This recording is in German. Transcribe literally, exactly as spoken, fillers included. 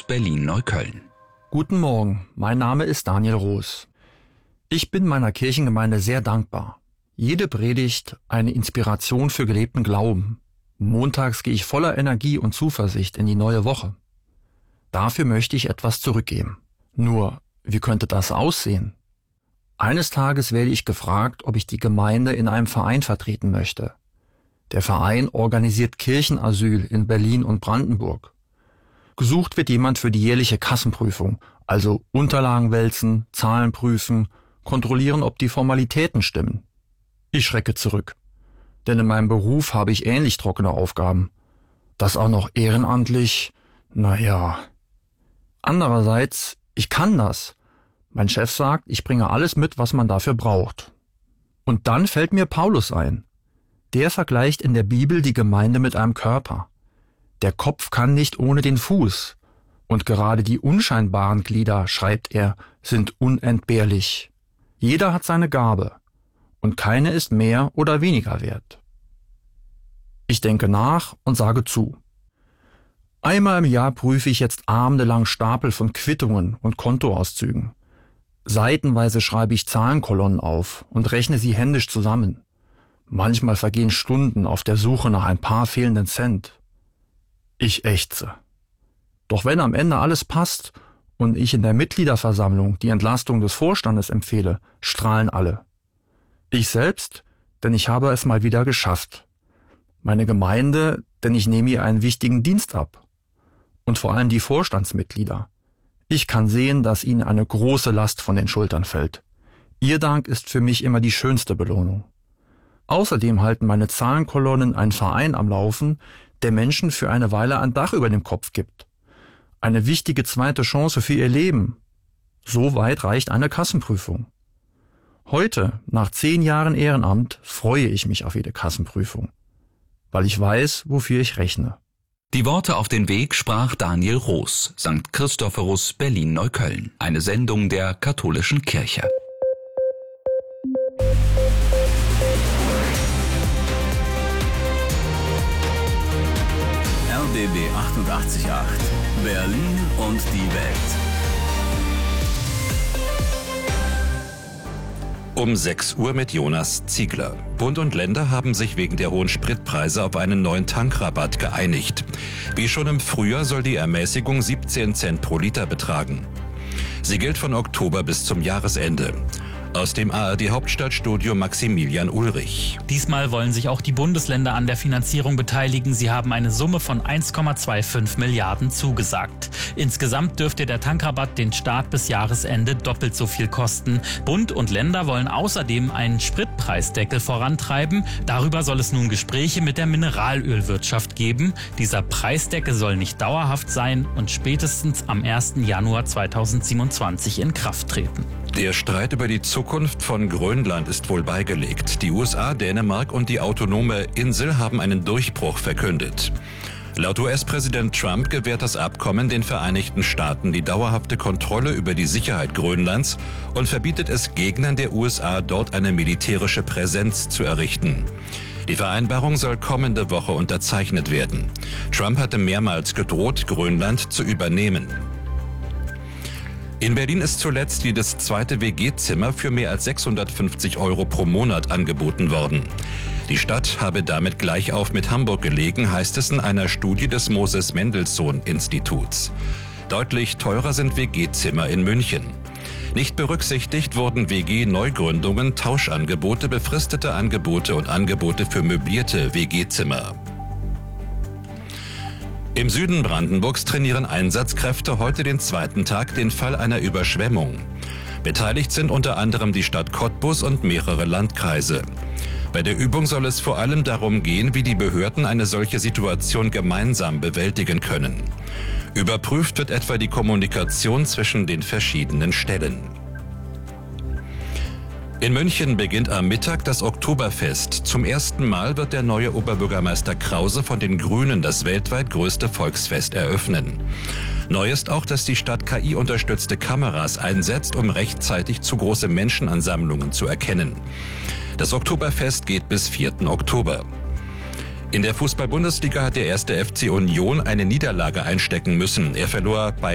Christophorus Berlin-Neukölln. Guten Morgen, mein Name ist Daniel Roos. Ich bin meiner Kirchengemeinde sehr dankbar. Jede Predigt eine Inspiration für gelebten Glauben. Montags gehe ich voller Energie und Zuversicht in die neue Woche. Dafür möchte ich etwas zurückgeben. Nur, wie könnte das aussehen? Eines Tages werde ich gefragt, ob ich die Gemeinde in einem Verein vertreten möchte. Der Verein organisiert Kirchenasyl in Berlin und Brandenburg. Gesucht wird jemand für die jährliche Kassenprüfung, also Unterlagen wälzen, Zahlen prüfen, kontrollieren, ob die Formalitäten stimmen. Ich schrecke zurück, denn in meinem Beruf habe ich ähnlich trockene Aufgaben. Das auch noch ehrenamtlich, naja. Andererseits, ich kann das. Mein Chef sagt, ich bringe alles mit, was man dafür braucht. Und dann fällt mir Paulus ein. Der vergleicht in der Bibel die Gemeinde mit einem Körper. Der Kopf kann nicht ohne den Fuß. Und gerade die unscheinbaren Glieder, schreibt er, sind unentbehrlich. Jeder hat seine Gabe. Und keine ist mehr oder weniger wert. Ich denke nach und sage zu. Einmal im Jahr prüfe ich jetzt abendelang Stapel von Quittungen und Kontoauszügen. Seitenweise schreibe ich Zahlenkolonnen auf und rechne sie händisch zusammen. Manchmal vergehen Stunden auf der Suche nach ein paar fehlenden Cent. Ich ächze. Doch wenn am Ende alles passt und ich in der Mitgliederversammlung die Entlastung des Vorstandes empfehle, strahlen alle. Ich selbst, denn ich habe es mal wieder geschafft. Meine Gemeinde, denn ich nehme ihr einen wichtigen Dienst ab. Und vor allem die Vorstandsmitglieder. Ich kann sehen, dass ihnen eine große Last von den Schultern fällt. Ihr Dank ist für mich immer die schönste Belohnung. Außerdem halten meine Zahlenkolonnen einen Verein am Laufen, der Menschen für eine Weile ein Dach über dem Kopf gibt. Eine wichtige zweite Chance für ihr Leben. So weit reicht eine Kassenprüfung. Heute, nach zehn Jahren Ehrenamt, freue ich mich auf jede Kassenprüfung, weil ich weiß, wofür ich rechne. Die Worte auf den Weg sprach Daniel Roos, Sankt Christophorus Berlin-Neukölln, eine Sendung der katholischen Kirche. R B B achtundachtzig Komma acht. Berlin und die Welt. Um sechs Uhr mit Jonas Ziegler. Bund und Länder haben sich wegen der hohen Spritpreise auf einen neuen Tankrabatt geeinigt. Wie schon im Frühjahr soll die Ermäßigung siebzehn Cent pro Liter betragen. Sie gilt von Oktober bis zum Jahresende. Aus dem A R D-Hauptstadtstudio Maximilian Ulrich. Diesmal wollen sich auch die Bundesländer an der Finanzierung beteiligen. Sie haben eine Summe von eins Komma fünfundzwanzig Milliarden zugesagt. Insgesamt dürfte der Tankrabatt den Staat bis Jahresende doppelt so viel kosten. Bund und Länder wollen außerdem einen Spritpreisdeckel vorantreiben. Darüber soll es nun Gespräche mit der Mineralölwirtschaft geben. Dieser Preisdeckel soll nicht dauerhaft sein und spätestens am ersten Januar zweitausendsiebenundzwanzig in Kraft treten. Der Streit über die Zukunft von Grönland ist wohl beigelegt. Die U S A, Dänemark und die autonome Insel haben einen Durchbruch verkündet. Laut U S-Präsident Trump gewährt das Abkommen den Vereinigten Staaten die dauerhafte Kontrolle über die Sicherheit Grönlands und verbietet es Gegnern der U S A, dort eine militärische Präsenz zu errichten. Die Vereinbarung soll kommende Woche unterzeichnet werden. Trump hatte mehrmals gedroht, Grönland zu übernehmen. In Berlin ist zuletzt jedes zweite W G-Zimmer für mehr als sechshundertfünfzig Euro pro Monat angeboten worden. Die Stadt habe damit gleich auf mit Hamburg gelegen, heißt es in einer Studie des Moses-Mendelssohn-Instituts. Deutlich teurer sind W G-Zimmer in München. Nicht berücksichtigt wurden W G-Neugründungen, Tauschangebote, befristete Angebote und Angebote für möblierte W G-Zimmer. Im Süden Brandenburgs trainieren Einsatzkräfte heute den zweiten Tag den Fall einer Überschwemmung. Beteiligt sind unter anderem die Stadt Cottbus und mehrere Landkreise. Bei der Übung soll es vor allem darum gehen, wie die Behörden eine solche Situation gemeinsam bewältigen können. Überprüft wird etwa die Kommunikation zwischen den verschiedenen Stellen. In München beginnt am Mittag das Oktoberfest. Zum ersten Mal wird der neue Oberbürgermeister Krause von den Grünen das weltweit größte Volksfest eröffnen. Neu ist auch, dass die Stadt K I-unterstützte Kameras einsetzt, um rechtzeitig zu große Menschenansammlungen zu erkennen. Das Oktoberfest geht bis vierten Oktober. In der Fußball-Bundesliga hat der erste F C Union eine Niederlage einstecken müssen. Er verlor bei